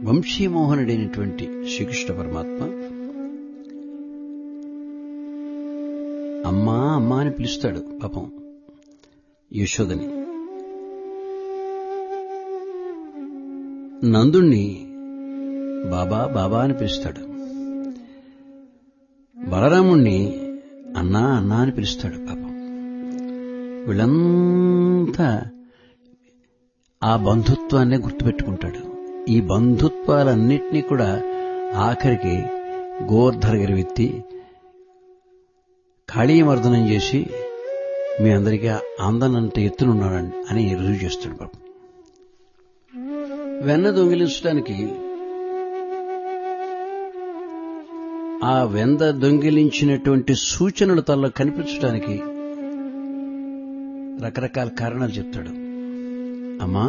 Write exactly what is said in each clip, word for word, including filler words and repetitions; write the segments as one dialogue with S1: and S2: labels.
S1: వంశీమోహనుడైనటువంటి శ్రీకృష్ణ పరమాత్మ అమ్మా అమ్మా అని పిలుస్తాడు పాపం యశోదని. నందుణ్ణి బాబా బాబా అని పిలుస్తాడు. బలరాముణ్ణి అన్నా అన్నా అని పిలుస్తాడు పాపం. వీళ్ళంతా ఆ బంధుత్వాన్నే గుర్తుపెట్టుకుంటాడు. ఈ బంధుత్వాలన్నింటినీ కూడా ఆఖరికి గోవర్ధనగిరివెత్తి కాళీయమర్దనం చేసి మీ అందరికీ ఆందనంత ఎత్తునున్నాడు అని రుజువు చేస్తాడు పాపం. వెన్న దొంగిలించడానికి ఆ వెంద దొంగిలించినటువంటి సూచనలు తనలో కనిపించడానికి రకరకాల కారణాలు చెప్తాడు. అమ్మా,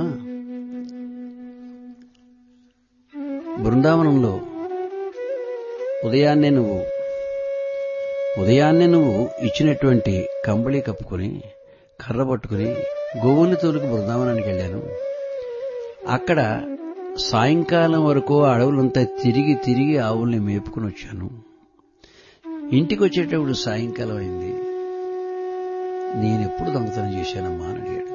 S1: బృందావనంలో ఉదయాన్నే నువ్వు ఉదయాన్నే నువ్వు ఇచ్చినటువంటి కంబళి కప్పుకొని కర్ర పట్టుకుని గోవుల్ని తోలుకు బృందావనానికి వెళ్ళాను. అక్కడ సాయంకాలం వరకు అడవులంతా తిరిగి తిరిగి ఆవుల్ని మేపుకుని వచ్చాను. ఇంటికి వచ్చేటప్పుడు సాయంకాలం అయింది. నేనెప్పుడు దొంగతనం చేశానమ్మా అని అడిగాడు.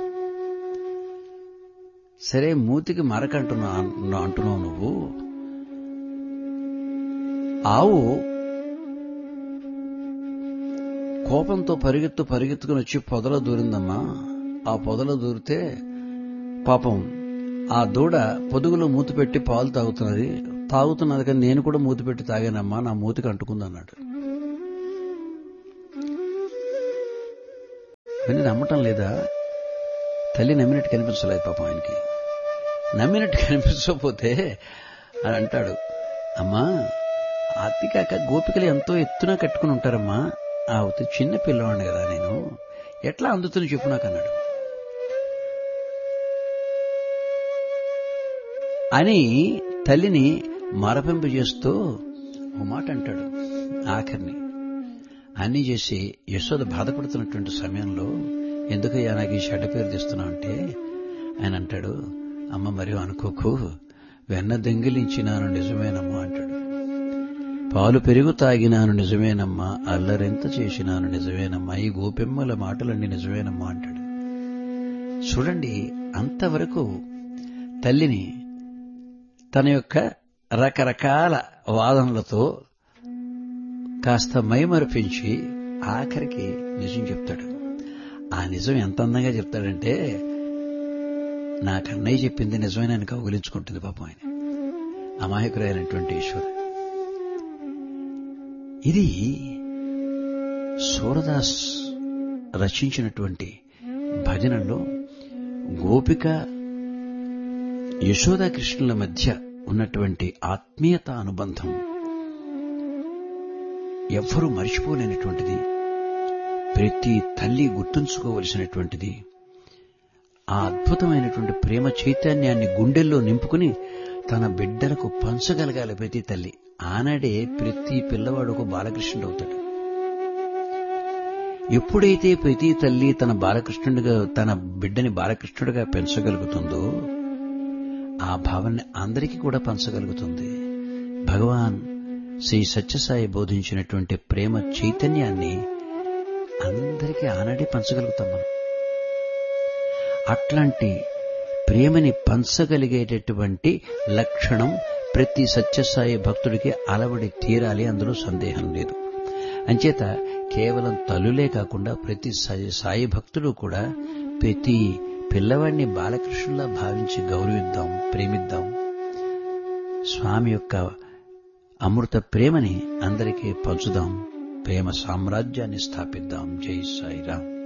S1: సరే, మూతికి మరకంటున్నా అంటున్నావు నువ్వు. ఆవు కోపంతో పరిగెత్తు పరిగెత్తుకుని వచ్చి పొదలో దూరిందమ్మా. ఆ పొదలో దూరితే పాపం ఆ దూడ పొదుగులో మూతి పెట్టి పాలు తాగుతున్నది తాగుతున్నది కానీ నేను కూడా మూతి పెట్టి తాగానమ్మా, నా మూతికి అంటుకుందన్నాడు. కానీ నమ్మటం లేదా? తల్లి నమ్మినట్టు కనిపించలేదు పాపం ఆయనకి. నమ్మినట్టు కనిపించకపోతే అని అంటాడు, అమ్మా అతికాక గోపికలు ఎంతో ఎత్తున కట్టుకుని ఉంటారమ్మా. ఆ చిన్న పిల్లవాడిని కదా నేను, ఎట్లా అందుతుంది చెప్పు నాకు అన్నాడు. అని తల్లిని మరపింపు చేస్తూ ఓ మాట అంటాడు. ఆఖరిని అన్నీ చేసి యశోద బాధపడుతున్నటువంటి సమయంలో ఎందుకయ్యా నాకు ఈ చెడ్డ పేరు తెస్తున్నావు అంటే ఆయన అంటాడు, అమ్మ మరియు అనుకోకు, వెన్న దొంగిలించినాను నిజమేనమ్మా అంటాడు. పాలు పెరుగు తాగినాను నిజమేనమ్మా, అల్లరెంత చేసినాను నిజమేనమ్మా, ఈ గోపెమ్మల మాటలన్నీ నిజమేనమ్మా అంటాడు. చూడండి, అంతవరకు తల్లిని తన యొక్క రకరకాల వాదనలతో కాస్త మైమరిపించి ఆఖరికి నిజం చెప్తాడు. ఆ నిజం ఎంత అందంగా చెప్తాడంటే, నా కన్నయ్య చెప్పింది నిజమైన ఆయన కౌగిలించుకుంటుంది పాపం ఆయన, అమాయకురైనటువంటి ఈశ్వరు. ఇది సూరదాస్ రచించినటువంటి భజనలో గోపిక యశోదాకృష్ణుల మధ్య ఉన్నటువంటి ఆత్మీయత అనుబంధం ఎవ్వరూ మరిచిపోలేనటువంటిది, ప్రతి తల్లి గుర్తుంచుకోవలసినటువంటిది. ఆ అద్భుతమైనటువంటి ప్రేమ చైతన్యాన్ని గుండెల్లో నింపుకుని తన బిడ్డలకు పంచగలగాలి ప్రతి తల్లి. ఆనాడే ప్రతి పిల్లవాడుకు బాలకృష్ణుడు అవుతాడు. ఎప్పుడైతే ప్రతి తల్లి తన బాలకృష్ణుడిగా తన బిడ్డని బాలకృష్ణుడిగా పెంచగలుగుతుందో ఆ భావాన్ని అందరికీ కూడా పంచగలుగుతుంది. భగవాన్ శ్రీ సత్యసాయి బోధించినటువంటి ప్రేమ చైతన్యాన్ని అందరికీ ఆనాడే పంచగలుగుతాం మనం. అట్లాంటి ప్రేమని పంచగలిగేటటువంటి లక్షణం ప్రతి సత్యసాయి భక్తుడికి అలవడి తీరాలి, అందులో సందేహం లేదు. అంచేత కేవలం తల్లులే కాకుండా ప్రతి సాయి భక్తుడు కూడా ప్రతి పిల్లవాడిని బాలకృష్ణులా భావించి గౌరవిద్దాం, ప్రేమిద్దాం. స్వామి యొక్క అమృత ప్రేమని అందరికీ పంచుదాం, ప్రేమ సామ్రాజ్యాన్ని స్థాపిద్దాం. జై సాయిరాం.